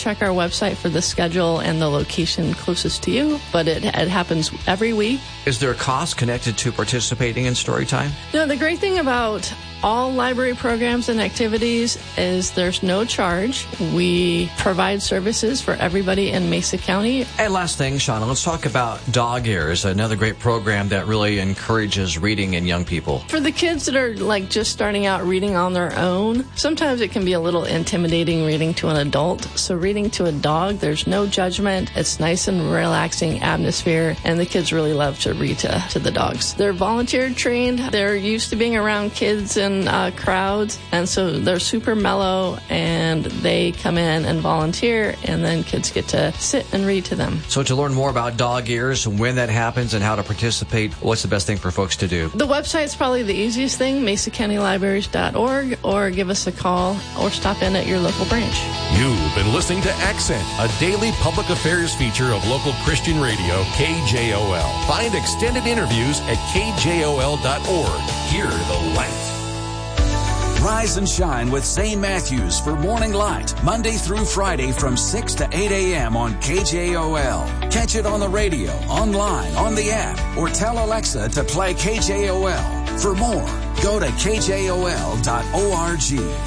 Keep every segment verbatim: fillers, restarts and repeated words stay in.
check our website for the schedule and the location closest to you, but it, it happens every week. Is there a cost connected to participating in Storytime? No, the great thing about all library programs and activities is there's no charge. We provide services for everybody in Mesa County. And last thing, Shauna, let's talk about Dog Ears, another great program that really encourages reading in young people. For the kids that are like just starting out reading on their own, sometimes it can be a little intimidating reading to an adult. So reading to a dog, there's no judgment. It's nice and relaxing atmosphere, and the kids really love to read to, to the dogs. They're volunteer trained. They're used to being around kids and Uh, crowds, and so they're super mellow, and they come in and volunteer, and then kids get to sit and read to them. So to learn more about Dog Ears, when that happens, and how to participate, what's the best thing for folks to do? The website's probably the easiest thing, mesa county libraries dot org, or give us a call or stop in at your local branch. You've been listening to Accent, a daily public affairs feature of local Christian radio, K J O L. Find extended interviews at k j o l dot org. Hear the light. Rise and shine with Saint Matthews for Morning Light, Monday through Friday from six to eight a.m. on K J O L. Catch it on the radio, online, on the app, or tell Alexa to play K J O L. For more, go to k j o l dot org.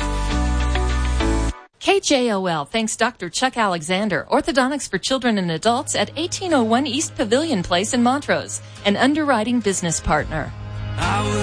K J O L thanks Doctor Chuck Alexander, Orthodontics for Children and Adults at eighteen oh one East Pavilion Place in Montrose, an underwriting business partner.